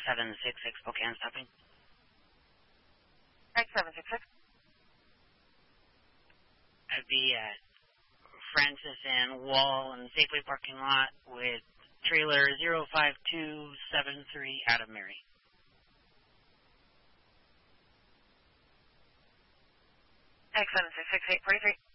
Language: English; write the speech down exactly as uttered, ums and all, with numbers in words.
seven six six Spokane stopping. X seven six six. I'd be at Francis and Wall and Safeway parking lot with trailer zero five two seven three out of Mary. X seven six six eight forty-three.